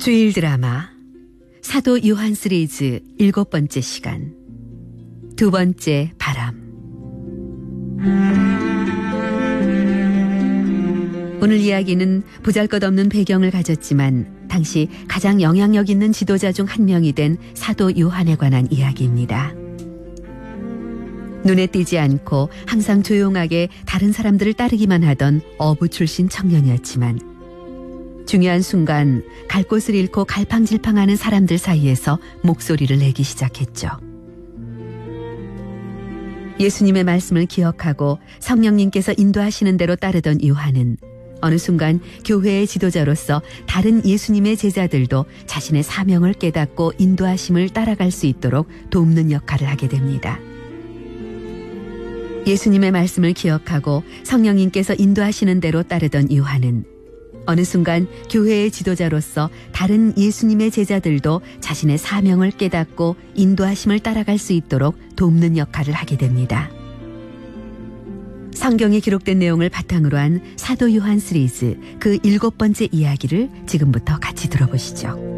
주일 드라마 사도 요한 시리즈 7번째 시간, 두 번째 바람. 오늘 이야기는 보잘것없는 배경을 가졌지만 당시 가장 영향력 있는 지도자 중 한 명이 된 사도 요한에 관한 이야기입니다. 눈에 띄지 않고 항상 조용하게 다른 사람들을 따르기만 하던 어부 출신 청년이었지만 중요한 순간 갈 곳을 잃고 갈팡질팡하는 사람들 사이에서 목소리를 내기 시작했죠. 예수님의 말씀을 기억하고 성령님께서 인도하시는 대로 따르던 요한은 어느 순간 교회의 지도자로서 다른 예수님의 제자들도 자신의 사명을 깨닫고 인도하심을 따라갈 수 있도록 돕는 역할을 하게 됩니다. 예수님의 말씀을 기억하고 성령님께서 인도하시는 대로 따르던 요한은 어느 순간 교회의 지도자로서 다른 예수님의 제자들도 자신의 사명을 깨닫고 인도하심을 따라갈 수 있도록 돕는 역할을 하게 됩니다. 성경에 기록된 내용을 바탕으로 한 사도 요한 시리즈 그 7번째 이야기를 지금부터 같이 들어보시죠.